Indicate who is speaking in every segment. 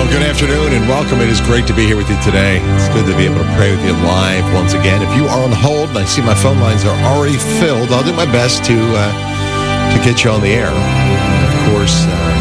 Speaker 1: Good afternoon and welcome. It is great to be here with you today. It's good to be able to pray with you live once again. If you are on hold and I see my phone lines are already filled, I'll do my best to get you on the air. Of course,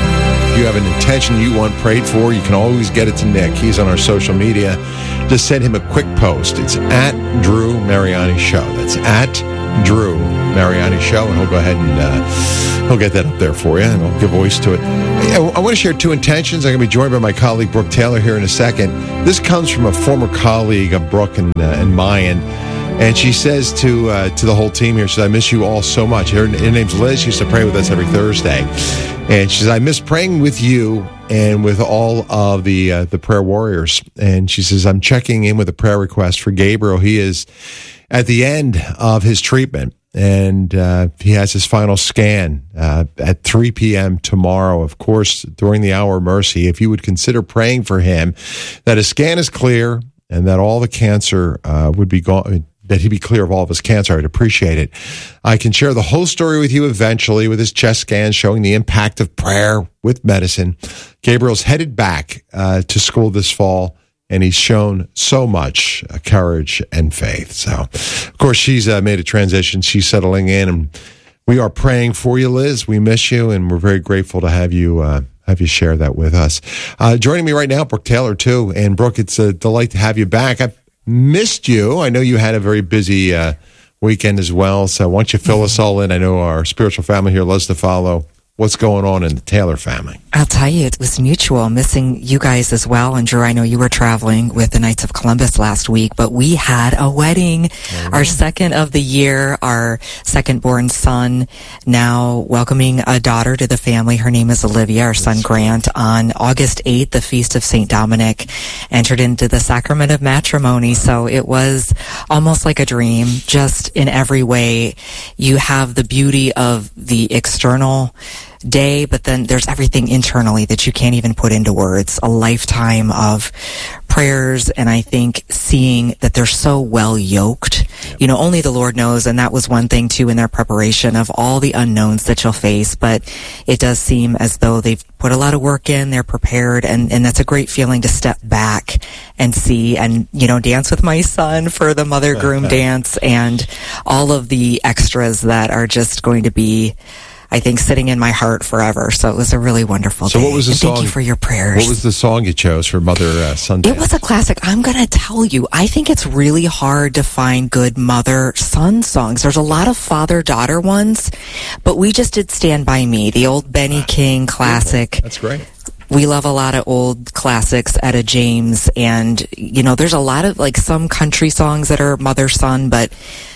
Speaker 1: if you have an intention you want prayed for, you can always get it to Nick. He's on our social media. Just send him a quick post. It's at Drew Mariani Show. That's at Drew Mariani Show, and he'll go ahead and he'll get that up there for you, and he'll give voice to it. I want to share two intentions. I'm going to be joined by my colleague Brooke Taylor here in a second. This comes from a former colleague of Brooke and Mayan, and she says to the whole team here, she says, I miss you all so much. Her name's Liz. She used to pray with us every Thursday, and she says, I miss praying with you and with all of the prayer warriors. And she says, I'm checking in with a prayer request for Gabriel. He is at the end of his treatment, and he has his final scan at 3 p.m. tomorrow. Of course, during the hour of mercy, if you would consider praying for him, that his scan is clear and that all the cancer would be gone, that he be clear of all of his cancer, I'd appreciate it. I can share the whole story with you eventually with his chest scan showing the impact of prayer with medicine. Gabriel's headed back to school this fall, and he's shown so much courage and faith. So, of course, she's made a transition. She's settling in, and we are praying for you, Liz. We miss you, and we're very grateful to have you share that with us. Joining me right now, Brooke Taylor, too. And, Brooke, it's a delight to have you back. I've missed you. I know you had a very busy weekend as well, so why don't you fill us all in? I know our spiritual family here loves to follow what's going on in the Taylor family.
Speaker 2: I'll tell you, it was mutual. Missing you guys as well. And Drew, I know you were traveling with the Knights of Columbus last week, but we had a wedding, our second of the year, our second born son, now welcoming a daughter to the family. Her name is Olivia, our son Grant. On August 8th, the Feast of St. Dominic, entered into the sacrament of matrimony. So it was almost like a dream, just in every way. You have the beauty of the external day, but then there's everything internally that you can't even put into words. A lifetime of prayers, and I think seeing that they're so well yoked. You know, only the Lord knows, and that was one thing too in their preparation of all the unknowns that you'll face, but it does seem as though they've put a lot of work in, they're prepared, and that's a great feeling to step back and see and, you know, dance with my son for the mother-groom dance and all of the extras that are just going to be, I think, sitting in my heart forever. So it was a really wonderful day.
Speaker 1: So what was the song?
Speaker 2: Thank you for your prayers.
Speaker 1: What was the song you chose for Mother-Son Dance?
Speaker 2: It was a classic. I'm going to tell you, I think it's really hard to find good mother-son songs. There's a lot of father-daughter ones, but we just did Stand By Me, the old Benny King classic.
Speaker 1: That's great.
Speaker 2: We love a lot of old classics, Etta James, and, you know, there's a lot of, like, some country songs that are mother-son, but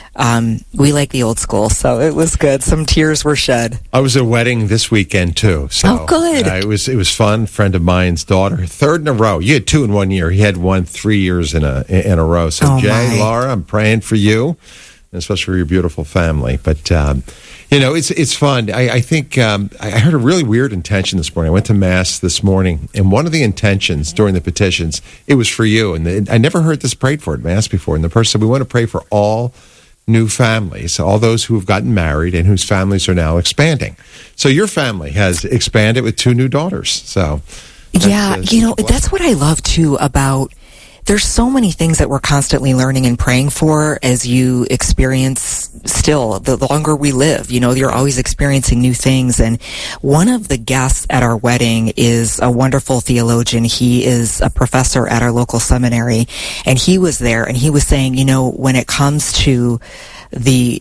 Speaker 2: we like the old school, so it was good. Some tears were shed.
Speaker 1: I was at a wedding this weekend too. So,
Speaker 2: oh, good.
Speaker 1: It was fun. Friend of mine's daughter, third in a row. You had two in 1 year. He had one 3 years in a row. So, Jay, Laura, I'm praying for you, and especially for your beautiful family. But you know, it's fun. I think I heard a really weird intention this morning. I went to Mass this morning, and one of the intentions during the petitions, it was for you. And I never heard this prayed for at Mass before. And the person said, we want to pray for all new families, all those who have gotten married and whose families are now expanding. So your family has expanded with 2 new daughters. So
Speaker 2: yeah, you know, that's what I love too about, there's so many things that we're constantly learning and praying for as you experience still, the longer we live, you know, you're always experiencing new things. And one of the guests at our wedding is a wonderful theologian. He is a professor at our local seminary, and he was there, and he was saying, you know, when it comes to the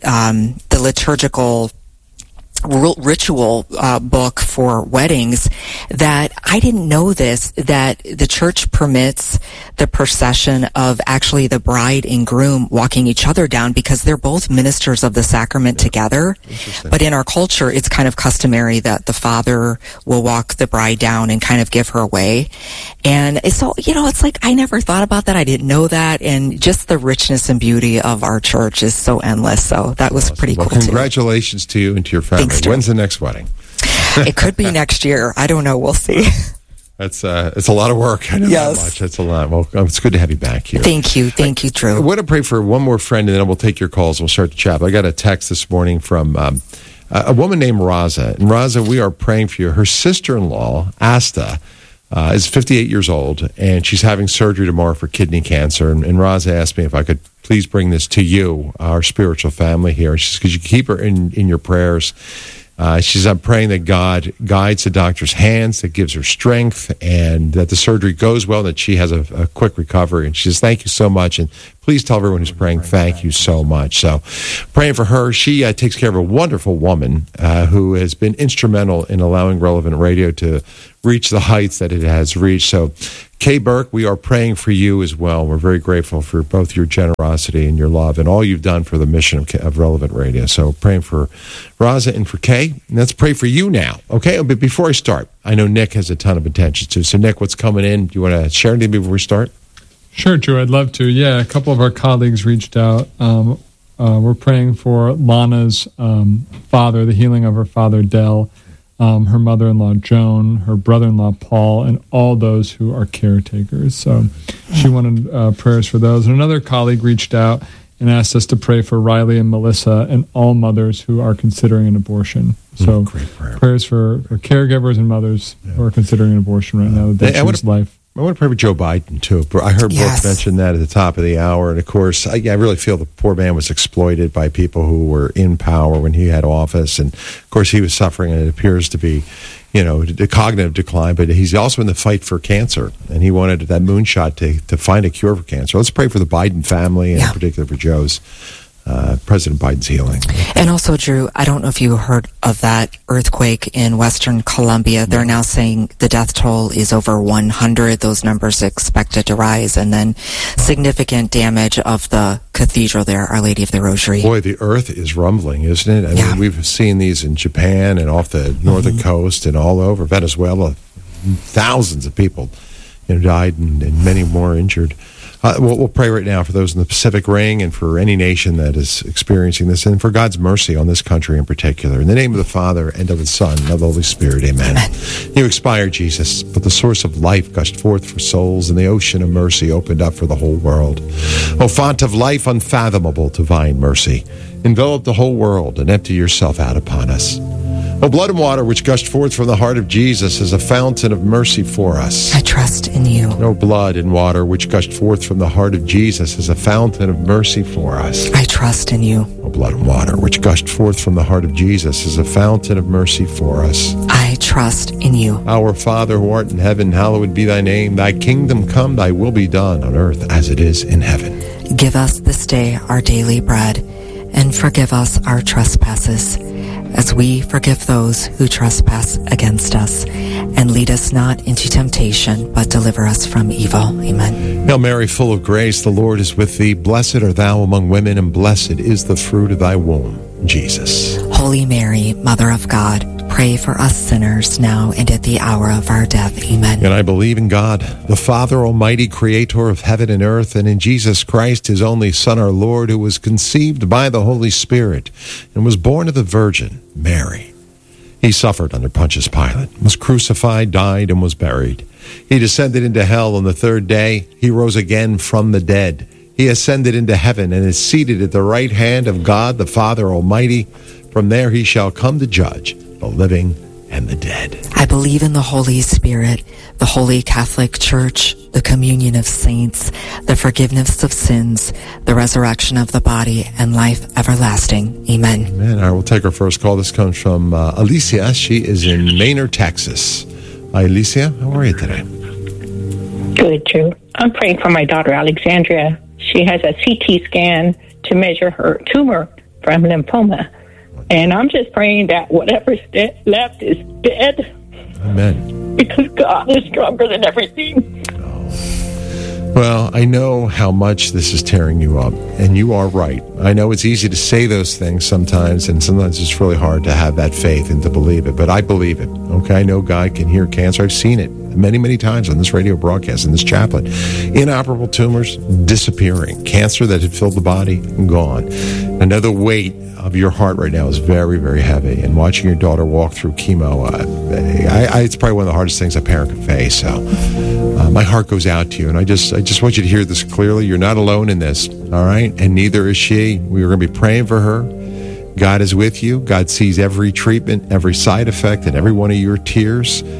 Speaker 2: liturgical ritual book for weddings, that I didn't know this, that the church permits the procession of actually the bride and groom walking each other down because they're both ministers of the sacrament together. But in our culture, it's kind of customary that the father will walk the bride down and kind of give her away. And so, you know, it's like I never thought about that. I didn't know that. And just the richness and beauty of our church is so endless. So that was pretty cool,
Speaker 1: congratulations to you and to your family.
Speaker 2: Thanks,
Speaker 1: when's the next wedding?
Speaker 2: It could be next year. I don't know. We'll see.
Speaker 1: It's a lot of work. I know that much. That's a lot. Well, it's good to have you back here.
Speaker 2: Thank you, Drew.
Speaker 1: I want to pray for one more friend, and then we'll take your calls. We'll start the chat. I got a text this morning from a woman named Raza. And Raza, we are praying for you. Her sister-in-law, Asta, is 58 years old, and she's having surgery tomorrow for kidney cancer. And Roz asked me if I could please bring this to you, our spiritual family here. She says, could you keep her in your prayers? She says, I'm praying that God guides the doctor's hands, that gives her strength, and that the surgery goes well, that she has a quick recovery. And she says, thank you so much. And please tell everyone who's praying, thank you so much. So praying for her. She takes care of a wonderful woman who has been instrumental in allowing Relevant Radio to reach the heights that it has reached. So, Kay Burke, we are praying for you as well. We're very grateful for both your generosity and your love and all you've done for the mission of Relevant Radio. So praying for Raza and for Kay. And let's pray for you now, okay? But before I start, I know Nick has a ton of intentions too. So, Nick, what's coming in? Do you want to share anything before we start?
Speaker 3: Sure, Drew, I'd love to. Yeah, a couple of our colleagues reached out. We're praying for Lana's father, the healing of her father, Dell, her mother-in-law, Joan, her brother-in-law, Paul, and all those who are caretakers. So she wanted prayers for those. And another colleague reached out and asked us to pray for Riley and Melissa and all mothers who are considering an abortion. So prayers for caregivers and mothers who are considering an abortion right now, that they choose life.
Speaker 1: I want to pray for Joe Biden, too. I heard Brooke mention that at the top of the hour. And, of course, I really feel the poor man was exploited by people who were in power when he had office. And, of course, he was suffering, and it appears to be, the cognitive decline. But he's also in the fight for cancer. And he wanted that moonshot to find a cure for cancer. Let's pray for the Biden family, and in particular for Joe's. President Biden's healing.
Speaker 2: And also, Drew, I don't know if you heard of that earthquake in Western Colombia. They're now saying the death toll is over 100. Those numbers are expected to rise. And then significant damage of the cathedral there, Our Lady of the Rosary.
Speaker 1: Boy, the earth is rumbling, isn't it? I mean, we've seen these in Japan and off the northern coast and all over Venezuela. Thousands of people died and many more injured. We'll pray right now for those in the Pacific Ring and for any nation that is experiencing this, and for God's mercy on this country in particular. In the name of the Father, and of the Son, and of the Holy Spirit, amen. You expired, Jesus, but the source of life gushed forth for souls, and the ocean of mercy opened up for the whole world. O font of life, unfathomable divine mercy, envelop the whole world and empty yourself out upon us. O blood and water which gushed forth from the heart of Jesus is a fountain of mercy for us.
Speaker 2: I trust in you.
Speaker 1: O blood and water which gushed forth from the heart of Jesus is a fountain of mercy for us.
Speaker 2: I trust in you.
Speaker 1: O blood and water which gushed forth from the heart of Jesus is a fountain of mercy for us.
Speaker 2: I trust in you.
Speaker 1: Our Father who art in heaven, hallowed be thy name. Thy kingdom come, thy will be done on earth as it is in heaven.
Speaker 2: Give us this day our daily bread, and forgive us our trespasses, as we forgive those who trespass against us. And lead us not into temptation, but deliver us from evil. Amen.
Speaker 1: Hail Mary, full of grace, the Lord is with thee. Blessed art thou among women, and blessed is the fruit of thy womb, Jesus.
Speaker 2: Holy Mary, Mother of God, pray for us sinners now and at the hour of our death. Amen.
Speaker 1: And I believe in God, the Father Almighty, creator of heaven and earth, and in Jesus Christ, his only Son, our Lord, who was conceived by the Holy Spirit and was born of the Virgin Mary. He suffered under Pontius Pilate, was crucified, died, and was buried. He descended into hell on the third day. He rose again from the dead. He ascended into heaven and is seated at the right hand of God, the Father Almighty. From there he shall come to judge the living and the dead.
Speaker 2: I believe in the Holy Spirit, the Holy Catholic Church, the communion of saints, the forgiveness of sins, the resurrection of the body, and life everlasting. Amen.
Speaker 1: Amen. All right, we'll take our first call. This comes from Alicia. She is in Maynard, Texas. Hi, Alicia. How are you today?
Speaker 4: Good, Drew. I'm praying for my daughter, Alexandria. She has a CT scan to measure her tumor from lymphoma. And I'm just praying that whatever's left is dead.
Speaker 1: Amen.
Speaker 4: Because God is stronger than everything.
Speaker 1: Well, I know how much this is tearing you up, and you are right. I know it's easy to say those things sometimes, and sometimes it's really hard to have that faith and to believe it, but I believe it, okay? I know God can heal cancer. I've seen it many, many times on this radio broadcast, in this chaplet. Inoperable tumors disappearing. Cancer that had filled the body, gone. I know the weight of your heart right now is very, very heavy, and watching your daughter walk through chemo, it's probably one of the hardest things a parent can face, so my heart goes out to you, and I just want you to hear this clearly. You're not alone in this, all right? And neither is she. We are going to be praying for her. God is with you. God sees every treatment, every side effect, and every one of your tears.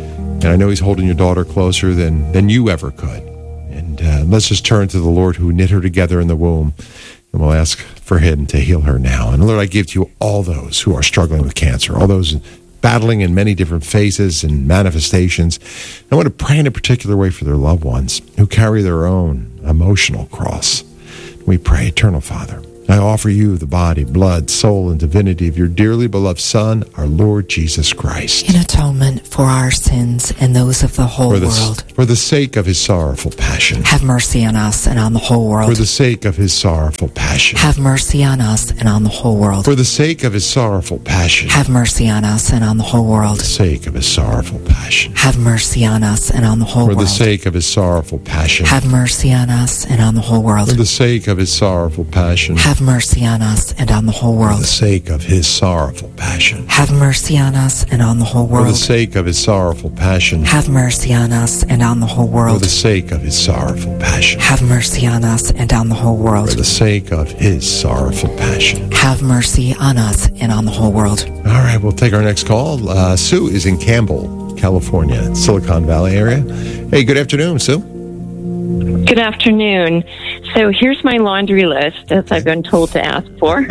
Speaker 1: And I know he's holding your daughter closer than you ever could. And let's just turn to the Lord who knit her together in the womb, and we'll ask for him to heal her now. And Lord, I give to you all those who are struggling with cancer, all those battling in many different phases and manifestations. I want to pray in a particular way for their loved ones who carry their own emotional cross. We pray, Eternal Father, I offer you the body, blood, soul, and divinity of your dearly beloved Son, our Lord Jesus Christ.
Speaker 2: In atonement for our sins and those of the whole world.
Speaker 1: For the sake of his sorrowful passion.
Speaker 2: Have mercy on us and on the whole world.
Speaker 1: For the sake of his sorrowful passion.
Speaker 2: Have mercy on us and on the whole world.
Speaker 1: For the sake of his sorrowful passion.
Speaker 2: Have mercy on us and on the whole world.
Speaker 1: For the sake of his sorrowful passion.
Speaker 2: Have mercy on us and on the whole world.
Speaker 1: For the sake of his sorrowful passion.
Speaker 2: Have mercy on us and on the whole world.
Speaker 1: For the sake of his sorrowful passion.
Speaker 2: Have mercy on us and on the whole world.
Speaker 1: For the sake of his sorrowful passion.
Speaker 2: Have mercy on us and on the whole world.
Speaker 1: For the sake of his sorrowful passion.
Speaker 2: Have mercy on us and on the whole world.
Speaker 1: For the sake of his sorrowful passion.
Speaker 2: Have mercy on us and on the whole world.
Speaker 1: For the sake of his sorrowful passion.
Speaker 2: Have mercy on us and on the whole world.
Speaker 1: All right, we'll take our next call. Sue is in Campbell, California, Silicon Valley area. Hey, good afternoon, Sue.
Speaker 5: Good afternoon. So here's my laundry list, as I've been told to ask for.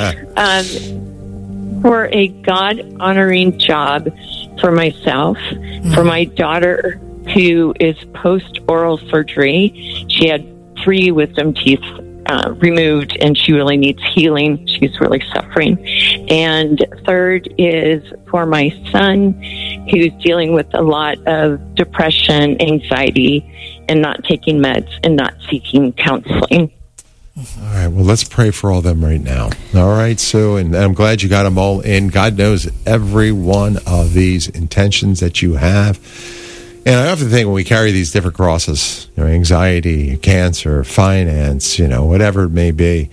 Speaker 5: For a God-honoring job for myself, for my daughter who is post-oral surgery. She had 3 wisdom teeth removed, and she really needs healing. She's really suffering. And third is for my son, who's dealing with a lot of depression, anxiety, and not taking meds and not seeking counseling.
Speaker 1: All right, well, let's pray for all of them right now. All right, Sue, and I'm glad you got them all in. God knows every one of these intentions that you have. And I often think when we carry these different crosses, anxiety, cancer, finance, whatever it may be,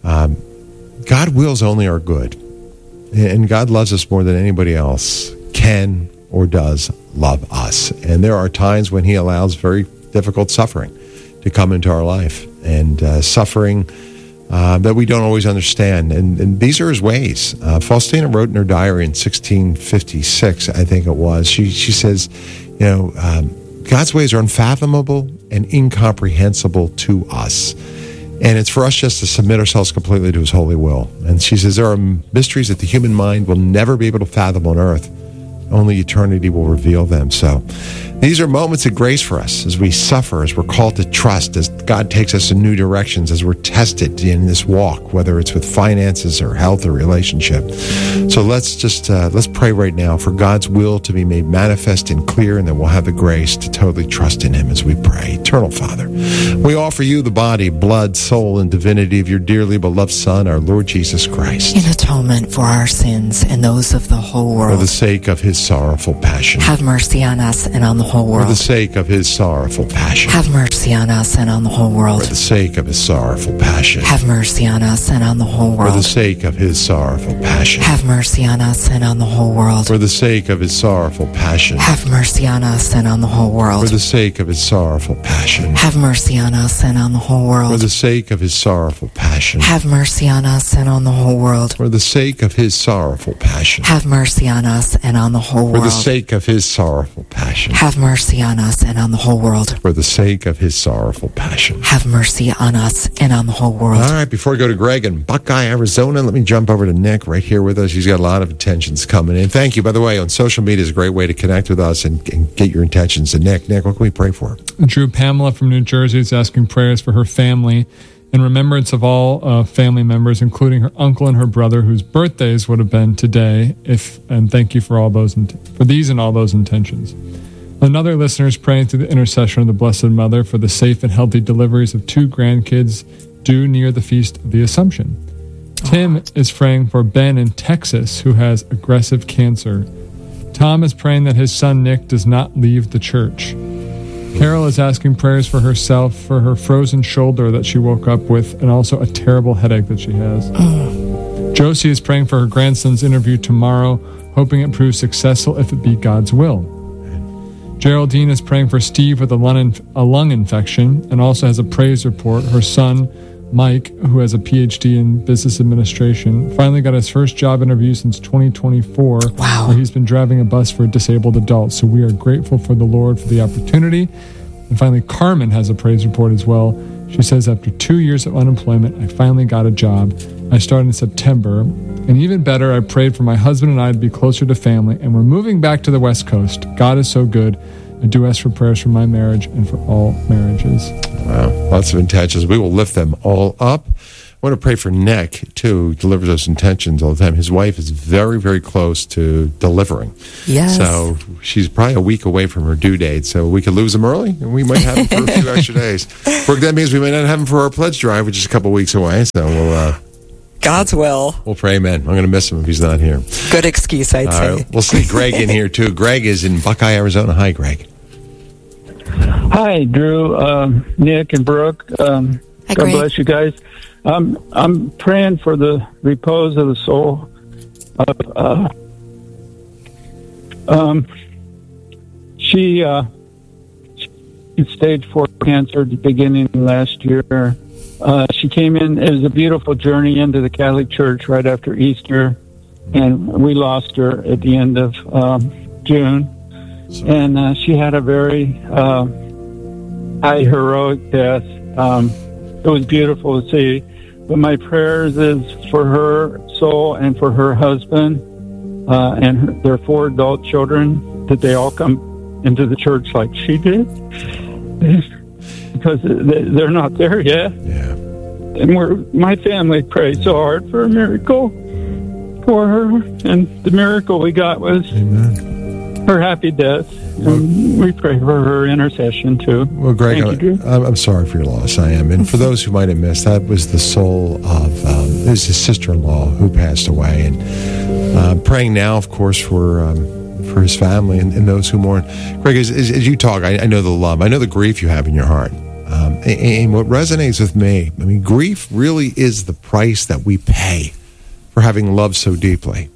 Speaker 1: God wills only our good. And God loves us more than anybody else can or does love us. And there are times when he allows very difficult suffering to come into our life, and suffering that we don't always understand. And these are his ways. Faustina wrote in her diary in 1656, I think it was, she says, God's ways are unfathomable and incomprehensible to us. And it's for us just to submit ourselves completely to his holy will. And she says there are mysteries that the human mind will never be able to fathom on earth. Only eternity will reveal them. So these are moments of grace for us as we suffer, as we're called to trust, as God takes us in new directions, as we're tested in this walk, whether it's with finances or health or relationship. So let's pray right now for God's will to be made manifest and clear, and then we'll have the grace to totally trust in him as we pray. Eternal Father, we offer you the body, blood, soul, and divinity of your dearly beloved Son, our Lord Jesus Christ.
Speaker 2: In atonement for our sins and those of the whole world.
Speaker 1: For the sake of his sorrowful passion.
Speaker 2: Have mercy on us and on the whole world.
Speaker 1: For the sake of his sorrowful passion.
Speaker 2: Have mercy on us and on the whole world.
Speaker 1: For the sake of his sorrowful passion.
Speaker 2: Have mercy on us and on the whole world.
Speaker 1: For the sake of his sorrowful passion.
Speaker 2: Have mercy on us and on the whole world.
Speaker 1: For the sake of his sorrowful passion.
Speaker 2: Have mercy on us and on the whole world.
Speaker 1: For the sake of his sorrowful passion.
Speaker 2: Have mercy on us and on the whole world.
Speaker 1: For the sake of his sorrowful passion.
Speaker 2: Have mercy on us and on the whole world.
Speaker 1: For the sake of his sorrowful passion.
Speaker 2: Have mercy on us and on the whole world.
Speaker 1: For the sake of his sorrowful passion.
Speaker 2: Have mercy on us and on the whole world.
Speaker 1: For the sake of his sorrowful passion.
Speaker 2: Have mercy on us and on the whole world.
Speaker 1: All right, before we go to Greg in Buckeye, Arizona, let me jump over to Nick right here with us. He's got a lot of intentions coming in. Thank you. By the way, on social media is a great way to connect with us and get your intentions. And Nick, what can we pray for?
Speaker 3: Drew, Pamela from New Jersey is asking prayers for her family in remembrance of all family members, including her uncle and her brother, whose birthdays would have been today. And thank you for all those for these and all those intentions. Another listener is praying through the intercession of the Blessed Mother for the safe and healthy deliveries of 2 grandkids due near the Feast of the Assumption. Tim is praying for Ben in Texas, who has aggressive cancer. Tom is praying that his son Nick does not leave the church. Carol is asking prayers for herself, for her frozen shoulder that she woke up with, and also a terrible headache that she has. Josie is praying for her grandson's interview tomorrow, hoping it proves successful if it be God's will. Geraldine is praying for Steve with a lung infection and also has a praise report. Her son Mike, who has a PhD in business administration, finally got his first job interview since 2024,
Speaker 2: Wow.
Speaker 3: where he's been driving a bus for disabled adults. So we are grateful for the Lord for the opportunity. And finally, Carmen has a praise report as well. She says, after 2 years of unemployment, I finally got a job. I started in September. And even better, I prayed for my husband and I to be closer to family. And we're moving back to the West Coast. God is so good. I do ask for prayers for my marriage and for all marriages.
Speaker 1: Wow, lots of intentions. We will lift them all up. I want to pray for Nick, too, who delivers those intentions all the time. His wife is very, very close to delivering.
Speaker 2: Yes.
Speaker 1: So she's probably a week away from her due date. So we could lose him early, and we might have him for a few extra days. That means we might not have him for our pledge drive, which is a couple weeks away. So
Speaker 2: God's will.
Speaker 1: we'll pray, amen. I'm going to miss him if he's not here.
Speaker 2: Good excuse, I'd say.
Speaker 1: We'll see Greg in here, too. Greg is in Buckeye, Arizona. Hi, Greg.
Speaker 6: Hi, Drew, Nick, and Brooke. God
Speaker 2: Greg.
Speaker 6: bless you guys. I'm praying for the repose of the soul of she had stage 4 cancer at the beginning of last year. She came in. It was a beautiful journey into the Catholic Church right after Easter, and we lost her at the end of June. And she had a very high heroic death. It was beautiful to see. But my prayers is for her soul and for her husband and their 4 adult children, that they all come into the church like she did. Because they're not there yet.
Speaker 1: Yeah.
Speaker 6: And my family prayed so hard for a miracle for her. And the miracle we got was her happy death. And we pray for her intercession, too.
Speaker 1: Well, Greg,
Speaker 6: Thank you, Drew.
Speaker 1: I'm sorry for your loss. I am. And for those who might have missed, that was the soul of his sister-in-law who passed away. And praying now, of course, for his family and those who mourn. Greg, as you talk, I know the love. I know the grief you have in your heart. And what resonates with me, I mean, grief really is the price that we pay for having loved so deeply.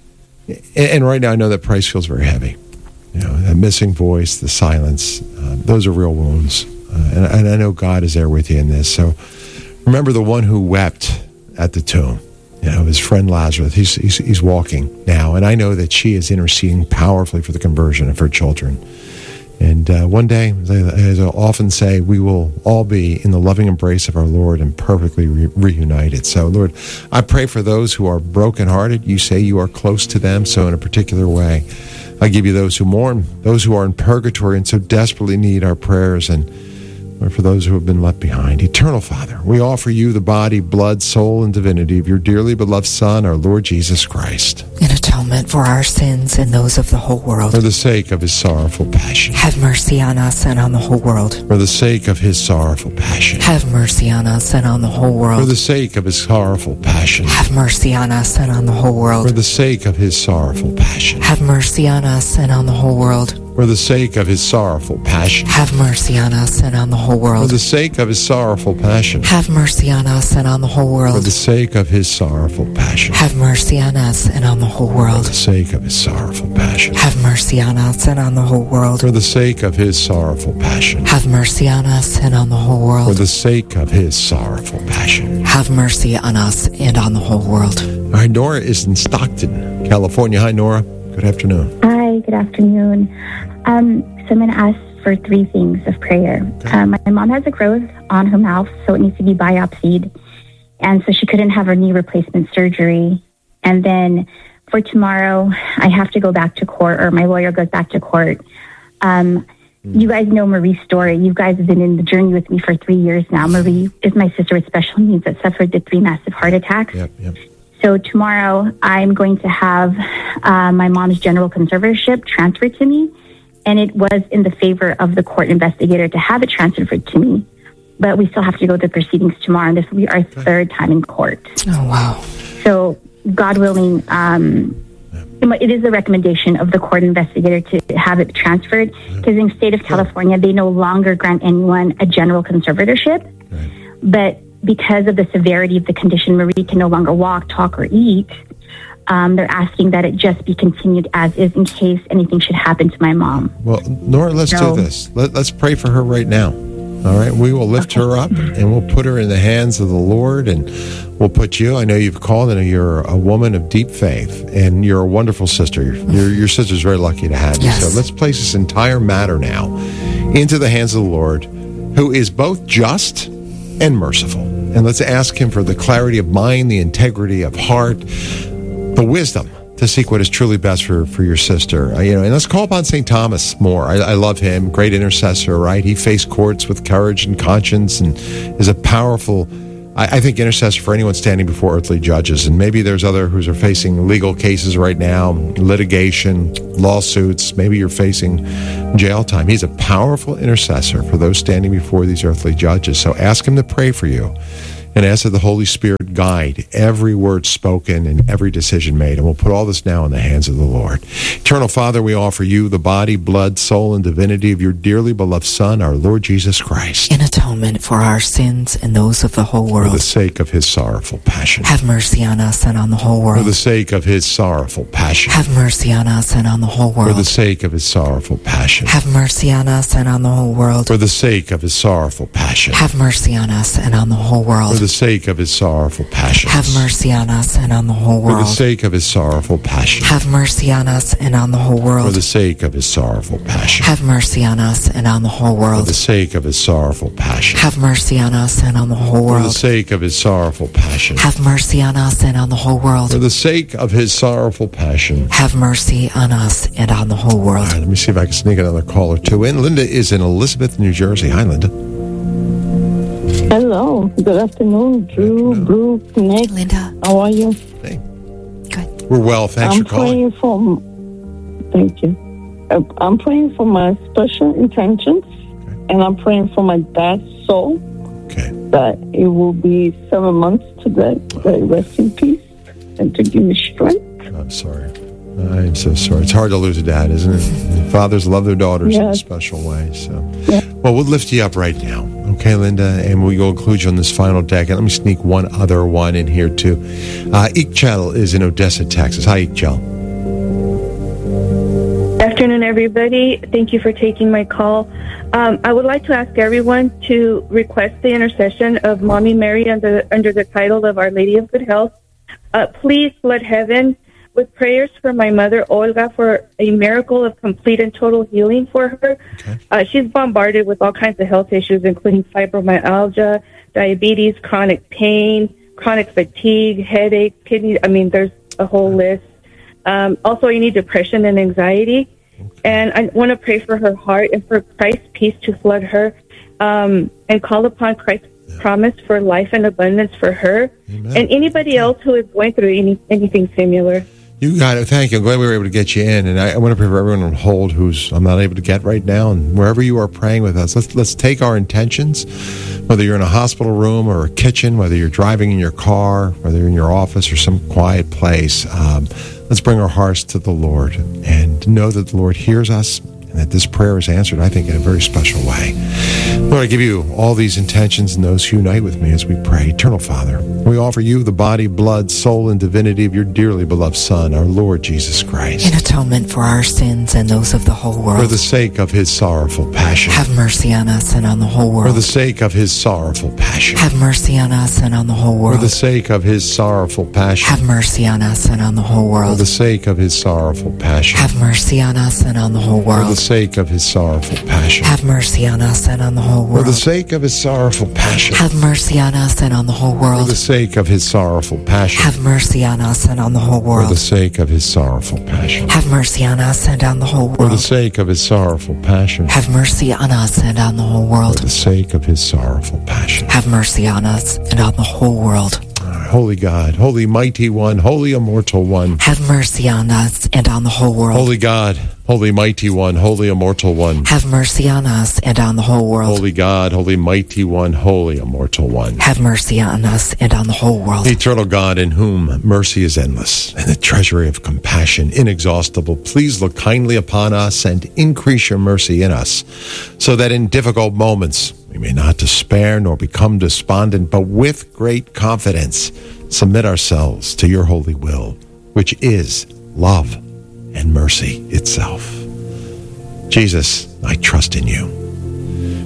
Speaker 1: And right now, I know that price feels very heavy. You know, that missing voice, the silence, those are real wounds. And I know God is there with you in this. So remember the one who wept at the tomb, you know, his friend Lazarus. He's walking now. And I know that she is interceding powerfully for the conversion of her children. And one day, as I often say, we will all be in the loving embrace of our Lord and perfectly reunited. So, Lord, I pray for those who are brokenhearted. You say you are close to them, so in a particular way, I give you those who mourn, those who are in purgatory and so desperately need our prayers, and Lord, for those who have been left behind. Eternal Father, we offer you the body, blood, soul, and divinity of your dearly beloved Son, our Lord Jesus Christ.
Speaker 2: In atonement for our sins and those of the whole world.
Speaker 1: For the sake of his sorrowful passion.
Speaker 2: Have mercy on us and on the whole world.
Speaker 1: For the sake of his sorrowful passion.
Speaker 2: Have mercy on us and on the whole
Speaker 1: For
Speaker 2: world.
Speaker 1: the sake of his sorrowful passion.
Speaker 2: Have mercy on us and on the whole
Speaker 1: For
Speaker 2: world.
Speaker 1: the sake of his sorrowful passion.
Speaker 2: Have mercy on us and on the whole world.
Speaker 1: For the sake of his sorrowful passion.
Speaker 2: Have mercy on us and on the whole
Speaker 1: For
Speaker 2: world.
Speaker 1: the sake of his sorrowful passion.
Speaker 2: Have mercy on us and on the whole
Speaker 1: For
Speaker 2: world.
Speaker 1: the sake of his sorrowful passion.
Speaker 2: Have mercy on us and on the whole
Speaker 1: For
Speaker 2: world.
Speaker 1: the sake of his sorrowful passion.
Speaker 2: Have mercy on us and on the whole world.
Speaker 1: For the sake of his sorrowful passion.
Speaker 2: Have mercy on us and on the whole
Speaker 1: For
Speaker 2: world.
Speaker 1: the sake of his sorrowful passion.
Speaker 2: Have mercy on us and on the whole world.
Speaker 1: All right, Nora is in Stockton, California. Hi, Nora. Good afternoon.
Speaker 7: Hi, good afternoon. So I'm going to ask for 3 things of prayer. My mom has a growth on her mouth, so it needs to be biopsied. And so she couldn't have her knee replacement surgery. And then for tomorrow, I have to go back to court, or my lawyer goes back to court. You guys know Marie's story. You guys have been in the journey with me for 3 years now. Marie is my sister with special needs that suffered the 3 massive heart attacks.
Speaker 1: Yep.
Speaker 7: So tomorrow, I'm going to have my mom's general conservatorship transferred to me. And it was in the favor of the court investigator to have it transferred to me. But we still have to go to the proceedings tomorrow. And this will be our 3rd time in court.
Speaker 2: Oh, wow.
Speaker 7: So, God willing, it is the recommendation of the court investigator to have it transferred. Because in the state of California, they no longer grant anyone a general conservatorship. But because of the severity of the condition, Marie can no longer walk, talk, or eat. They're asking that it just be continued as is in case anything should happen to my mom.
Speaker 1: Well, Nora, let's do this. Let's pray for her right now. All right, we will lift her up, and we'll put her in the hands of the Lord, and we'll put you. I know you've called, and you're a woman of deep faith, and you're a wonderful sister. Your sister's very lucky to have you.
Speaker 2: Yes.
Speaker 1: So let's place this entire matter now into the hands of the Lord, who is both just and merciful. And let's ask him for the clarity of mind, the integrity of heart, the wisdom to seek what is truly best for your sister. And let's call upon St. Thomas more. I love him, great intercessor, right? He faced courts with courage and conscience and is a powerful, I think, intercessor for anyone standing before earthly judges. And maybe there's others who are facing legal cases right now, litigation, lawsuits. Maybe you're facing jail time. He's a powerful intercessor for those standing before these earthly judges. So ask him to pray for you. And ask that the Holy Spirit guide every word spoken and every decision made. And we'll put all this now in the hands of the Lord. Eternal Father, we offer you the body, blood, soul, and divinity of your dearly beloved Son, our Lord Jesus Christ.
Speaker 2: In atonement for our sins and those of the whole
Speaker 1: For
Speaker 2: world.
Speaker 1: the sake of his sorrowful passion.
Speaker 2: Have mercy on us and on the whole
Speaker 1: For the
Speaker 2: world.
Speaker 1: sake of his sorrowful passion.
Speaker 2: Have mercy on us and on the whole
Speaker 1: For the
Speaker 2: world.
Speaker 1: sake of his sorrowful passion.
Speaker 2: Have mercy on us and on the whole world.
Speaker 1: For the sake of his sorrowful passion.
Speaker 2: Have mercy on us and on the whole
Speaker 1: For
Speaker 2: world.
Speaker 1: the sake of his sorrowful passion.
Speaker 2: Have mercy on us and on the whole
Speaker 1: For the
Speaker 2: world.
Speaker 1: sake of his sorrowful passion.
Speaker 2: Have mercy on us and on the whole
Speaker 1: For
Speaker 2: world.
Speaker 1: the sake of his sorrowful passion.
Speaker 2: Have mercy on us and on the whole
Speaker 1: For
Speaker 2: world.
Speaker 1: the sake of his sorrowful passion.
Speaker 2: Have mercy on us and on the whole
Speaker 1: For the
Speaker 2: world.
Speaker 1: sake of his sorrowful passion.
Speaker 2: Have mercy on us and on the whole
Speaker 1: For
Speaker 2: world.
Speaker 1: the sake of his sorrowful passion.
Speaker 2: Have mercy on us and on the whole
Speaker 1: All
Speaker 2: world.
Speaker 1: right, let me see if I can sneak another call or two in. Linda is in Elizabeth, New Jersey. Hi, Linda.
Speaker 8: Hello. Good afternoon, Drew, Brooke, Nick.
Speaker 2: Linda,
Speaker 8: How are you?
Speaker 1: Hey,
Speaker 2: good.
Speaker 1: we're well. Thanks
Speaker 8: I'm
Speaker 1: for calling.
Speaker 8: praying for. Thank you. I'm praying for my special intentions, and I'm praying for my dad's soul
Speaker 1: Okay.
Speaker 8: that it will be 7 months today. That he rest in peace and to give me strength.
Speaker 1: I'm sorry. I'm so sorry. It's hard to lose a dad, isn't it? Fathers love their daughters in a
Speaker 8: Yes.
Speaker 1: special way. So,
Speaker 8: Yeah.
Speaker 1: well, we'll lift you up right now. Okay, Linda, and we'll include you on this final deck. And let me sneak one other one in here, too. Iqchel is in Odessa, Texas. Hi, Iqchel.
Speaker 9: Afternoon, everybody. Thank you for taking my call. I would like to ask everyone to request the intercession of Mommy Mary under the title of Our Lady of Good Health. Please flood heaven with prayers for my mother, Olga, for a miracle of complete and total healing for her.
Speaker 1: Okay.
Speaker 9: She's bombarded with all kinds of health issues, including fibromyalgia, diabetes, chronic pain, chronic fatigue, headache, kidney. I mean, there's a whole list. Also, you need depression and anxiety. And I want to pray for her heart and for Christ's peace to flood her, and call upon Christ's promise for life and abundance for her.
Speaker 1: Amen.
Speaker 9: And anybody else who is going through anything similar.
Speaker 1: You got it. Thank you. I'm glad we were able to get you in. And I want to pray for everyone on hold who's I'm not able to get right now. And wherever you are praying with us, let's take our intentions, whether you're in a hospital room or a kitchen, whether you're driving in your car, whether you're in your office or some quiet place. Let's bring our hearts to the Lord and know that the Lord hears us and that this prayer is answered, I think, in a very special way. Lord, I give you all these intentions and those who unite with me as we pray. Eternal Father, we offer you the body, blood, soul, and divinity of your dearly beloved Son, our Lord Jesus Christ.
Speaker 2: In atonement for our sins and those of the whole
Speaker 1: For
Speaker 2: world.
Speaker 1: the sake of his sorrowful passion.
Speaker 2: Have mercy on us and on the whole
Speaker 1: For the
Speaker 2: world.
Speaker 1: sake of his sorrowful passion.
Speaker 2: Have mercy on us and on the whole
Speaker 1: For the
Speaker 2: world.
Speaker 1: sake of his sorrowful passion.
Speaker 2: Have mercy on us and on the whole
Speaker 1: For
Speaker 2: world.
Speaker 1: the sake of his sorrowful passion.
Speaker 2: Have mercy on us and on the whole
Speaker 1: For the
Speaker 2: world.
Speaker 1: sake of his sorrowful passion.
Speaker 2: Have mercy on us and on the whole
Speaker 1: For the
Speaker 2: world.
Speaker 1: sake of his sorrowful passion.
Speaker 2: Have mercy on us and on the whole
Speaker 1: For
Speaker 2: world.
Speaker 1: the sake of his sorrowful passion.
Speaker 2: Have mercy on us and on the whole
Speaker 1: For the
Speaker 2: world.
Speaker 1: sake of his sorrowful passion.
Speaker 2: Have mercy on us and on the whole
Speaker 1: For the
Speaker 2: world.
Speaker 1: sake of his sorrowful passion.
Speaker 2: Have mercy on us and on the whole
Speaker 1: For
Speaker 2: world.
Speaker 1: the sake of his sorrowful passion.
Speaker 2: Have mercy on us and on the whole world.
Speaker 1: Holy God, holy mighty one, holy immortal one.
Speaker 2: Have mercy on us and on the whole world.
Speaker 1: Holy God, holy mighty one, holy immortal one.
Speaker 2: Have mercy on us and on the whole world.
Speaker 1: Holy God, holy mighty one, holy immortal one.
Speaker 2: Have mercy on us and on the whole world.
Speaker 1: Eternal God, in whom mercy is endless and the treasury of compassion inexhaustible, please look kindly upon us and increase your mercy in us, so that in difficult moments we may not despair nor become despondent, but with great confidence submit ourselves to your holy will, which is love and mercy itself. Jesus, I trust in you.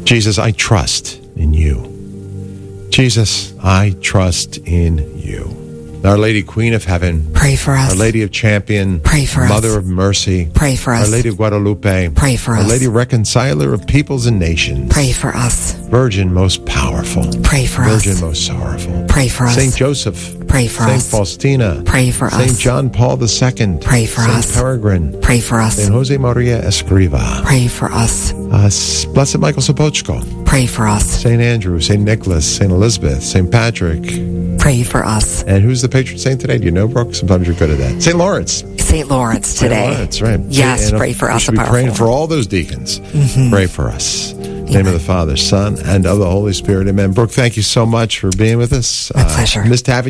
Speaker 1: Jesus, I trust in you. Jesus, I trust in you. Our Lady, Queen of Heaven,
Speaker 2: pray for us.
Speaker 1: Our Lady of Champion,
Speaker 2: pray for us.
Speaker 1: Mother of Mercy,
Speaker 2: pray for us.
Speaker 1: Our Lady of Guadalupe,
Speaker 2: pray for us.
Speaker 1: Our Lady Reconciler of Peoples and Nations,
Speaker 2: pray for us.
Speaker 1: Virgin most powerful,
Speaker 2: pray for us.
Speaker 1: Virgin most sorrowful,
Speaker 2: pray for us.
Speaker 1: Saint Joseph,
Speaker 2: pray for
Speaker 1: Saint
Speaker 2: us.
Speaker 1: Faustina,
Speaker 2: pray for us.
Speaker 1: Saint John Paul II,
Speaker 2: pray for
Speaker 1: Saint
Speaker 2: us.
Speaker 1: Peregrine,
Speaker 2: pray for us.
Speaker 1: Saint Jose Maria Escriva,
Speaker 2: pray for us.
Speaker 1: Blessed Michael Sopochko,
Speaker 2: pray for us.
Speaker 1: Saint Andrew, Saint Nicholas, Saint Elizabeth, Saint Patrick,
Speaker 2: pray for us.
Speaker 1: And who's the patron saint today? Do you know, Brooke? Sometimes you're good at that. Saint Lawrence.
Speaker 2: Saint Lawrence today.
Speaker 1: Saint Lawrence, right.
Speaker 2: Yes,
Speaker 1: and
Speaker 2: pray for us.
Speaker 1: We should be praying for all those deacons. Pray for us. In the name of the Father, Son, and of the Holy Spirit. Amen. Brooke, thank you so much for being with us.
Speaker 2: My pleasure.
Speaker 1: Missed having